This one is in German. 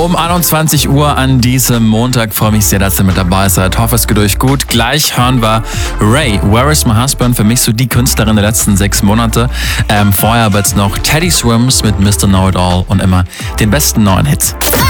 Um 21 Uhr an diesem Montag. Freue mich sehr, dass ihr mit dabei seid. Hoffe, es geht euch gut. Gleich hören wir Ray, Where is my husband? Für mich so die Künstlerin der letzten 6 Monate. Vorher aber jetzt noch Teddy Swims mit Mr. Know It All und immer den besten neuen Hits.